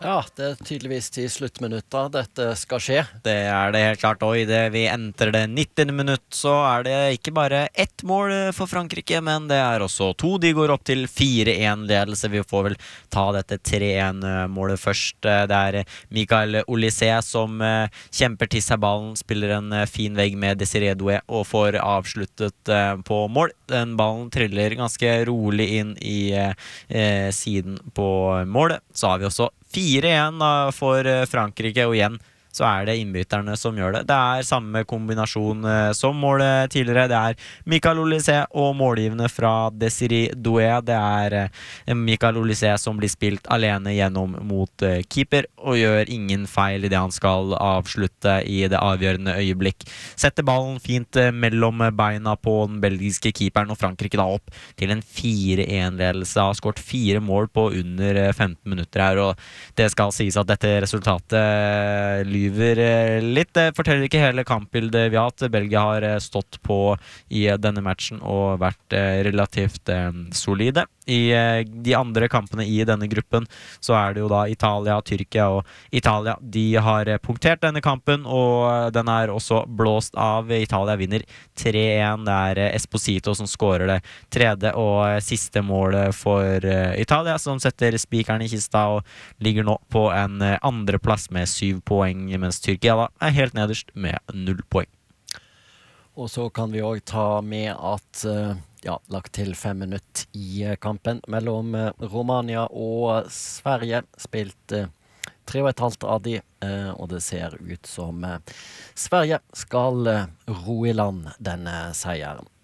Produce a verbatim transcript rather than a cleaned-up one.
Ja, det er tydeligvis til sluttminutter dette skal skje. Det er det helt klart, og i det vi entrer det nittiende minutt, så er det ikke bare ett mål for Frankrike, men det er også to. De går opp til fire en-ledelse. Vi får vel ta dette tre en-målet først. Det er Michael Olysée som kjemper til seg ballen, spiller en fin vegg med Désiré Doué og får avsluttet på mål. Den ballen triller ganske rolig inn i eh, siden på målet. Så har vi også fire en for Frankrike, og igjen så er det innbytterne som gjør det. Det er samme kombinasjon som målet tidligere. Det er Michael Olysée og målgivende fra Désiré Doué. Det er Michael Olysée som blir spilt alene gjennom mot keeper og gjør ingen feil i det han skal avslutte i det avgjørende øyeblikk. Setter ballen fint mellom beina på den belgiske keeperen, og Frankrike da opp til en fire en-ledelse. Har skåret fire mål på under femten minutter her, og det skal sies at dette resultatet lyver litt. Det forteller ikke hele kampbildet vi har hatt. Belgia har stått på i denne matchen og vært relativt solide. I de andre kampene i denne gruppen så er det jo da Italia, Tyrkia og Italia. De har punktert denne kampen, og den er også blåst av. Italia vinner tre en. Det er Esposito som skårer det tredje og siste målet for Italia, som setter spikeren i kista og ligger nå på en andre plass med syv poeng, mens Tyrkia da er helt nederst med null poeng. Og så kan vi også ta med at ja, lagt til fem minutter i kampen mellom Romania og Sverige. Spilt tre og et halvt av de, og det ser ut som Sverige skal ro i land denne seieren.